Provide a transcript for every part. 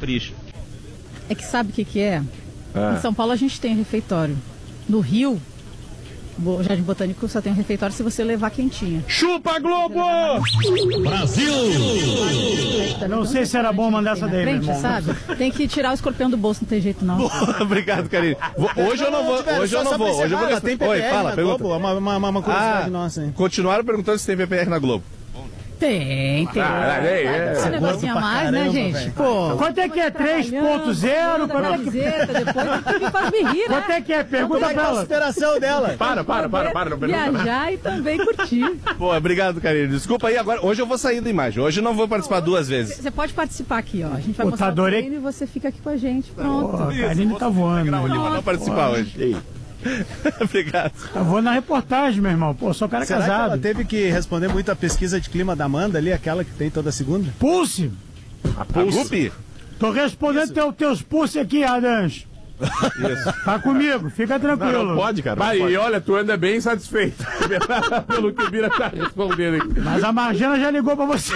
capricha. É que sabe o que é? Em São Paulo a gente tem refeitório. No Rio, o Jardim Botânico só tem um refeitório se você levar quentinha. Chupa, Globo! Brasil! Não sei se era bom mandar essa daí, meu Frente, irmão. sabe? Tem que tirar o escorpião do bolso, não tem jeito não. Obrigado, Karine. Hoje eu não vou. Hoje eu não vou. Hoje eu vou. Tem PPR Oi, fala, na pergunta. Globo? Uma curiosidade nossa, hein? Continuaram perguntando se tem PPR na Globo. Tem. Esse negocinho a mais, né, gente? Pô. Quanto é que é 3.0? Quanto é que... Depois tem que faz me rir, né? Quanto é que é? Pergunta pra A ela. superação dela. Para, não pergunta. Viajar e também curtir. Pô, obrigado, Karine. Desculpa aí, agora. Hoje eu vou sair da imagem. Hoje eu não vou participar 2 vezes. Você pode participar aqui, ó. A gente vai Pô, mostrar tá o adorei. treino e você fica aqui com a gente. Pronto. Pô, a Karine tá voando. Pra não participar hoje. Obrigado. Tá voando na reportagem, meu irmão. Pô, sou cara Será que ela casado. teve que responder muito a pesquisa de clima da Amanda ali, aquela que tem toda segunda? Pulse. A Gupi? Tô respondendo teus pulse aqui, Adams. Isso. Tá comigo, fica tranquilo. Não pode, cara. Vai, e olha, tu anda bem satisfeito pelo que o Bira tá respondendo aqui. Mas a Marjana já ligou pra você.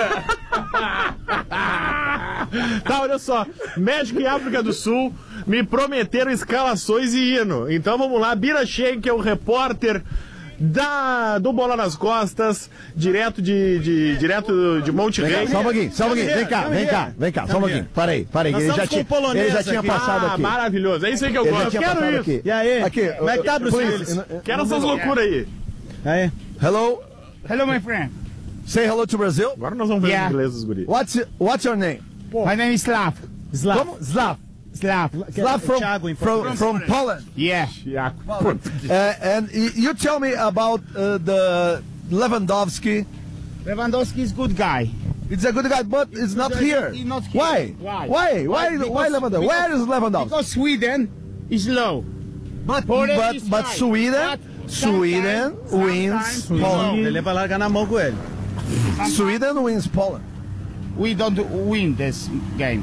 Tá, olha só. México e África do Sul me prometeram escalações e hino. Então vamos lá, Bira Schenck é o repórter do Bola nas Costas, direto de Monte Rei. Só um pouquinho, vem cá, só um pouquinho. Parei. Ele já tinha passado aqui. Maravilhoso, é isso aí que eu Ele já gosto. tinha Quero passado isso. aqui. E aí? Aqui, Como é que tá, Bruce please, Willis? Quero essas loucuras aí. Aí. Hello, Hello, my friend. say hello to Brazil. Agora nós vamos ver os ingleses, guri. What's your name? My name is Slav. Como? Slav. Slav. Slav Thiago em português. from Poland. Yeah. And you tell me about the Lewandowski. Lewandowski is good guy. It's a good guy, but it's not here. He's not here. Why? Why? Why Lewandowski? Where is Lewandowski? Because Sweden is low. But is high. Sweden Sometimes wins we Poland. Ele vai largar na mão com ele. Sweden wins Poland. We don't win this game.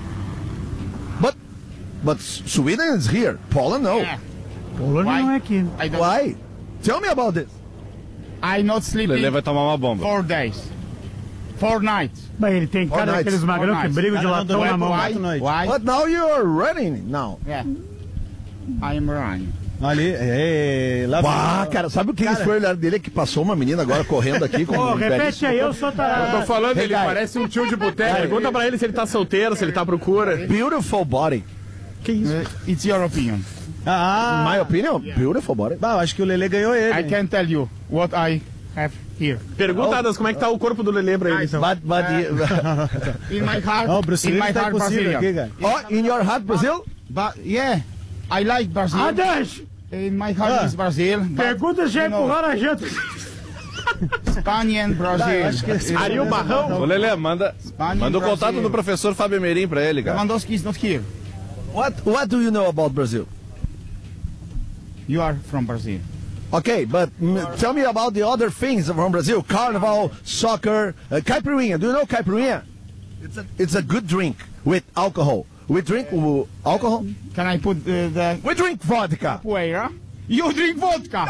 But Sweden is here. Poland no. Yeah. Polônia não é aqui. I don't. Why? Tell me about this. I not sleeping Lele vai tomar uma bomba. 4 days. 4 nights. Bem, ele tem cara Nights. daqueles magrão que brigam de Cara, não latão na mão. Why? Noite. Why? But now you are running now. Yeah. I am running. Ali, lá Ah, cara, sabe o que foi o olhar dele que passou uma menina agora correndo aqui com Pô, um repete aí, eu sou tarado. Tô falando, Hey, ele guy. parece um tio de boteco. Pergunta pra ele se ele tá solteiro, se ele tá à procura. beautiful body. Que isso? It's your opinion. Ah, My opinion, beautiful body. bah, eu acho que o Lele ganhou ele. I can tell you what I have here. Pergunta, Adas, como é que tá o corpo do Lelê pra ele, então. But In my heart, Não, o Bruce in Willis my tá heart, impossível Brazilian. aqui, cara. oh, in your heart, Brazil? But yeah, I like Brazil. Adas, In my heart is Brazil. But, pergunta se já you know, empurraram a janta. Spain and Brazil. Ariel Barrão. Ô, Lelê, manda o contato Brasil. do professor Fábio Merim pra ele, cara. Lewandowski is not here. What do you know about Brazil? You are from Brazil. Okay, but tell me about the other things from Brazil. Carnival, soccer, caipirinha. Do you know caipirinha? It's a good drink with alcohol. We drink alcohol. Can I put the We drink vodka. where? You drink vodka.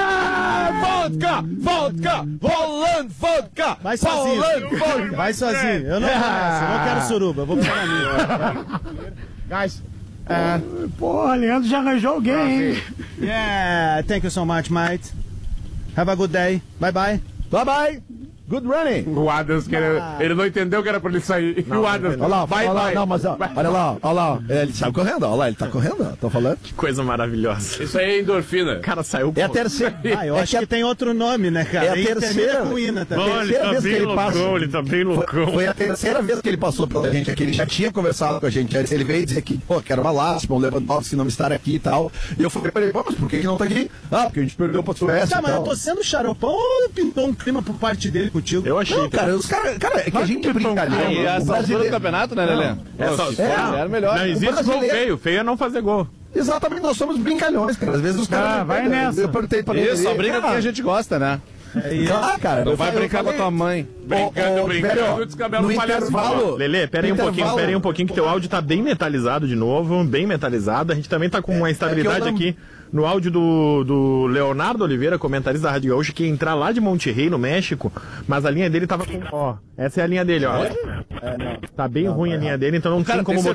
Vodka! Poland vodka! Vai sozinho. Poland vodka! Vai sozinho. Eu não vou nessa, eu não quero suruba, eu vou ficar na minha. Guys, Porra, Leandro já arranjou alguém, hein? Yeah, thank you so much, mate. Have a good day. Bye bye. Bye bye! Good running! O Adas, ele não entendeu que era pra ele sair. E o Adas, Olha lá, vai. não, mas ó, olha lá. Ele saiu correndo, olha lá, ele tá correndo, ó, tô falando. Que coisa maravilhosa. Isso aí é endorfina. O cara saiu. É a terceira. Ah, eu acho que tem outro nome, né, cara? É a E termina terceira. com Ina também. Terceira vez que ele passa. ele tá bem loucão. Foi a terceira vez que ele passou pela gente aqui. Ele já tinha conversado com a gente. Ele veio dizer que, pô, que era uma lástima o Lewandowski não estar aqui e tal. E eu falei pra ele, pô, mas por que não tá aqui? Ah, porque a gente perdeu pra Suécia. Tá, e mas eu tal. tô sendo xaropão ou pintou um clima por parte dele contigo? Eu achei. Não, cara, os caras. Cara, é que a gente é brincalhão. E a O altura do brasileiro. campeonato, né, Lelê? Era melhor. Não existe gol brasileiro- feio. Feio é não fazer gol. Exatamente, nós somos brincalhões, cara. Às vezes os caras. vai nessa. Eu perguntei pra ele. Isso, só briga com quem a gente gosta, né? Ah, cara. Não eu vai falei- brincar com a tua mãe. Brincando, velho, descabelo no no palhaço. intervalo. Lelê, pera aí um pouquinho que teu áudio tá bem metalizado de novo, bem metalizado. A gente também tá com uma instabilidade eu não- aqui no áudio do Leonardo Oliveira, comentarista da Rádio Gaúcha, que ia entrar lá de Monte Rei, no México, mas a linha dele tava com... Ó, essa é a linha dele, ó. Tá bem ruim a linha dele, então não tem Cara, como tem